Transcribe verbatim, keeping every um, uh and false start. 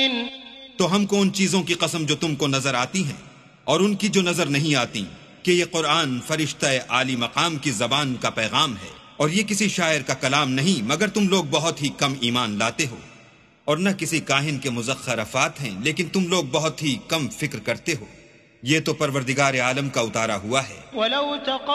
तो हमको उन चीजों की कसम जो तुमको नजर आती हैं और उनकी जो नजर नहीं आती कि ये कुरान फरिश्ता आली मकाम की जबान का पैगाम है और ये किसी शायर का कलाम नहीं, मगर तुम लोग बहुत ही कम ईमान लाते हो। और न किसी काहिन के मुज़ख्खरफ़ात हैं, लेकिन तुम लोग बहुत ही कम फिक्र करते हो। ये तो परवरदिगार आलम का उतारा हुआ है।